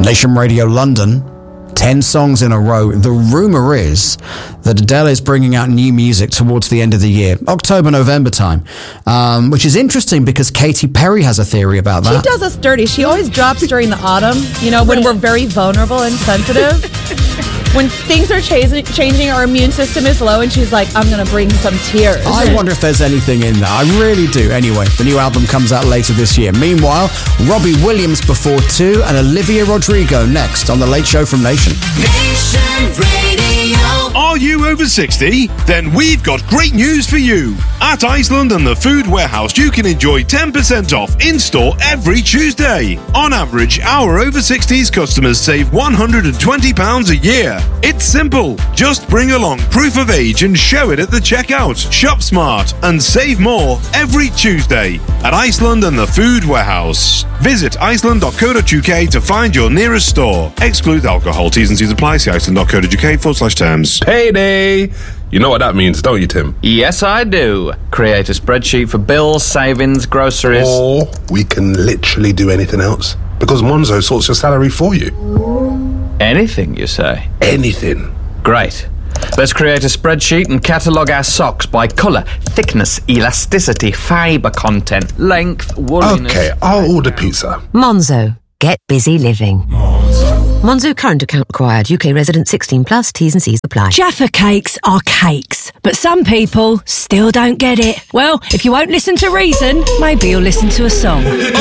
Nation Radio London, 10 songs in a row. The rumour is that Adele is bringing out new music towards the end of the year, October, November time, which is interesting because Katy Perry has a theory about that. She does us dirty. She always drops during the autumn, when we're very vulnerable and sensitive. When things are changing, our immune system is low, and she's like, I'm going to bring some tears. I wonder if there's anything in that. I really do. Anyway, the new album comes out later this year. Meanwhile, Robbie Williams before 2 and Olivia Rodrigo next on The Late Show from Nation. Nation Radio. Are you over 60? Then we've got great news for you. At Iceland and the Food Warehouse, you can enjoy 10% off in-store every Tuesday. On average, our over 60s customers save £120 a year. It's simple. Just bring along proof of age and show it at the checkout. Shop smart and save more every Tuesday at Iceland and the Food Warehouse. Visit iceland.co.uk to find your nearest store. Exclude alcohol. T's and C's apply. See iceland.co.uk/terms. Payday! You know what that means, don't you, Tim? Yes, I do. Create a spreadsheet for bills, savings, groceries. Or we can literally do anything else, because Monzo sorts your salary for you. Anything, you say? Anything. Great. Let's create a spreadsheet and catalogue our socks by colour, thickness, elasticity, fibre content, length, wooliness... Okay, I'll order pizza. Monzo. Get busy living. Monzo current account required. UK resident 16 plus. T's and C's apply. Jaffa cakes are cakes, but some people still don't get it. Well, if you won't listen to reason, maybe you'll listen to a song.